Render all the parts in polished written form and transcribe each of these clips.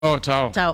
Oh, chao. Chao.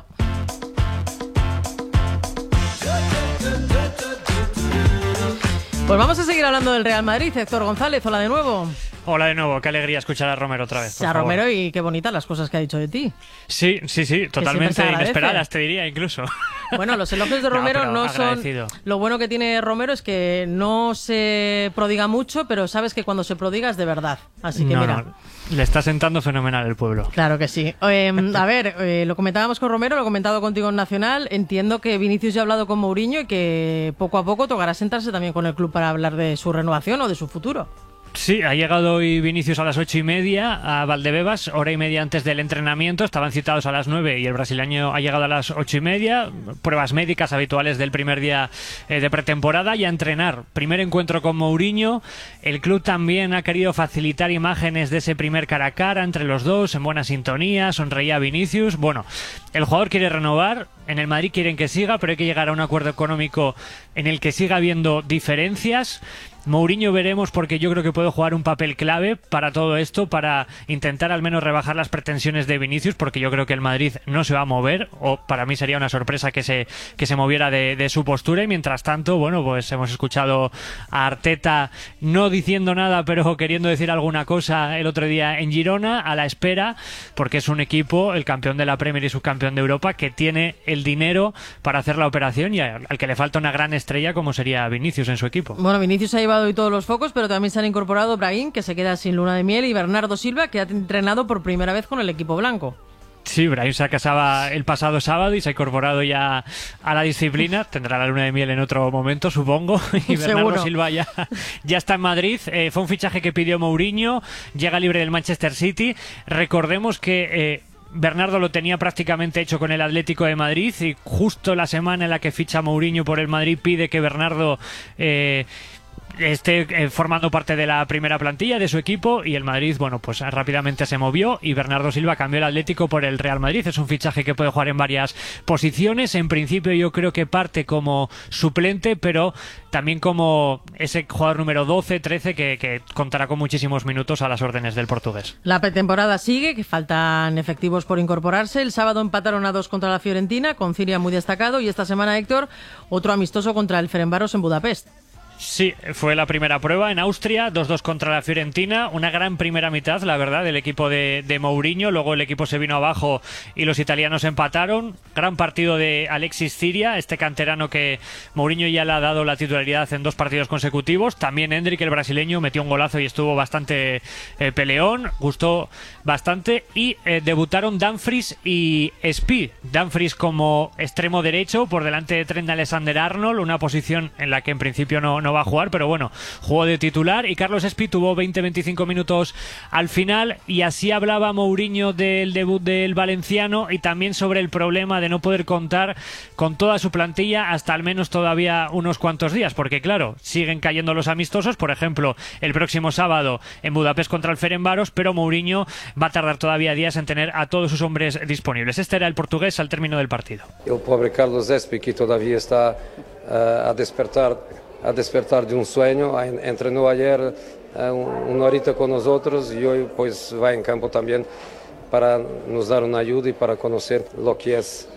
Pues vamos a seguir hablando del Real Madrid. Héctor González, hola de nuevo. Hola de nuevo, qué alegría escuchar a Romero otra vez. A Romero, y qué bonitas las cosas que ha dicho de ti. Sí, totalmente inesperadas, te diría incluso. Bueno, los elogios de Romero no son... Lo bueno que tiene Romero es que no se prodiga mucho, pero sabes que cuando se prodiga es de verdad. Así que mira... Le está sentando fenomenal el pueblo. Claro que sí. A ver, lo comentábamos con Romero, lo he comentado contigo en Nacional. Entiendo que Vinicius ya ha hablado con Mourinho y que poco a poco tocará sentarse también con el club para hablar de su renovación o de su futuro. Sí, ha llegado hoy Vinicius a las 8:30 a Valdebebas, hora y media antes del entrenamiento. Estaban citados a las 9 y el brasileño ha llegado a las 8:30. Pruebas médicas habituales del primer día de pretemporada y a entrenar. Primer encuentro con Mourinho. El club también ha querido facilitar imágenes de ese primer cara a cara entre los dos, en buena sintonía. Sonreía Vinicius. Bueno, el jugador quiere renovar. En el Madrid quieren que siga, pero hay que llegar a un acuerdo económico en el que siga habiendo diferencias. Mourinho veremos, porque yo creo que puede jugar un papel clave para todo esto, para intentar al menos rebajar las pretensiones de Vinicius, porque yo creo que el Madrid no se va a mover, o para mí sería una sorpresa que se moviera de su postura. Y mientras tanto, bueno, pues hemos escuchado a Arteta no diciendo nada, pero queriendo decir alguna cosa el otro día en Girona, a la espera, porque es un equipo, el campeón de la Premier y subcampeón de Europa, que tiene el dinero para hacer la operación y al que le falta una gran estrella como sería Vinicius en su equipo. Bueno, Vinicius ha llevado hoy todos los focos, pero también se han incorporado Brahim, que se queda sin luna de miel, y Bernardo Silva, que ha entrenado por primera vez con el equipo blanco. Sí, Brahim se casaba el pasado sábado y se ha incorporado ya a la disciplina. Tendrá la luna de miel en otro momento, supongo. Y Bernardo Silva ya está en Madrid. Fue un fichaje que pidió Mourinho. Llega libre del Manchester City. Recordemos que... Bernardo lo tenía prácticamente hecho con el Atlético de Madrid y justo la semana en la que ficha Mourinho por el Madrid pide que Bernardo esté formando parte de la primera plantilla de su equipo, y el Madrid, bueno, pues rápidamente se movió y Bernardo Silva cambió el Atlético por el Real Madrid. Es un fichaje que puede jugar en varias posiciones. En principio yo creo que parte como suplente, pero también como ese jugador número 12, 13 que contará con muchísimos minutos a las órdenes del portugués. La pretemporada sigue, que faltan efectivos por incorporarse. El sábado empataron a 2 contra la Fiorentina, con Ciria muy destacado, y esta semana, Héctor, otro amistoso contra el Ferencváros en Budapest. Sí, fue la primera prueba en Austria, 2-2 contra la Fiorentina, una gran primera mitad, la verdad, del equipo de Mourinho. Luego el equipo se vino abajo y los italianos empataron. Gran partido de Alexis Ciria, este canterano que Mourinho ya le ha dado la titularidad en 2 partidos consecutivos. También Endrick, el brasileño, metió un golazo y estuvo bastante peleón, gustó bastante. Y debutaron Dumfries y Speed. Dumfries como extremo derecho, por delante de Trent Alexander-Arnold, una posición en la que en principio no va a jugar, pero bueno, jugó de titular, y Carlos Speed tuvo 20-25 minutos al final. Y así hablaba Mourinho del debut del valenciano y también sobre el problema de no poder contar con toda su plantilla hasta al menos todavía unos cuantos días, porque claro, siguen cayendo los amistosos, por ejemplo, el próximo sábado en Budapest contra el Ferencváros, pero Mourinho va a tardar todavía días en tener a todos sus hombres disponibles. Este era el portugués al término del partido. El pobre Carlos Speed, que todavía está a despertar de un sueño, entrenó ayer una horita con nosotros y hoy pues va en campo también para nos dar una ayuda y para conocer lo que es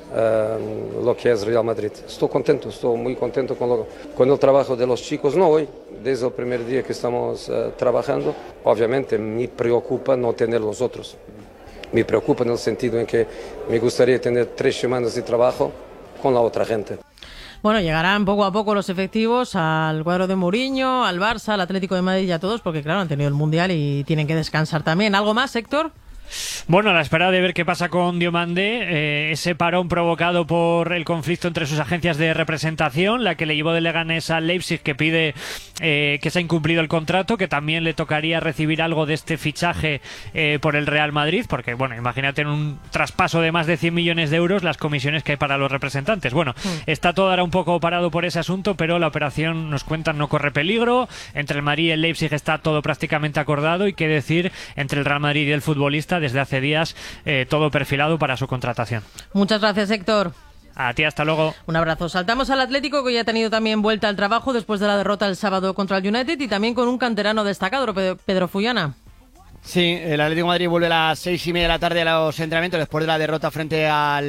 Real Madrid. Estoy muy contento con el trabajo de los chicos, no hoy, desde el primer día que estamos trabajando. Obviamente me preocupa no tener los otros, me preocupa en el sentido en que me gustaría tener 3 semanas de trabajo con la otra gente. Bueno, llegarán poco a poco los efectivos al cuadro de Mourinho, al Barça, al Atlético de Madrid y a todos, porque claro, han tenido el Mundial y tienen que descansar también. ¿Algo más, Héctor? Bueno, a la espera de ver qué pasa con Diomandé, ese parón provocado por el conflicto entre sus agencias de representación, la que le llevó de Leganés al Leipzig, que pide que se ha incumplido el contrato, que también le tocaría recibir algo de este fichaje por el Real Madrid, porque bueno, imagínate en un traspaso de más de 100 millones de euros las comisiones que hay para los representantes. Bueno, está todo ahora un poco parado por ese asunto, pero la operación, nos cuentan, no corre peligro. Entre el Madrid y el Leipzig está todo prácticamente acordado, y qué decir, entre el Real Madrid y el futbolista, desde hace días todo perfilado para su contratación. Muchas gracias, Héctor. A ti, hasta luego. Un abrazo. Saltamos al Atlético, que ya ha tenido también vuelta al trabajo después de la derrota el sábado contra el United, y también con un canterano destacado, Pedro Fullana. Sí, el Atlético de Madrid vuelve a las 6:30 de la tarde a los entrenamientos después de la derrota frente al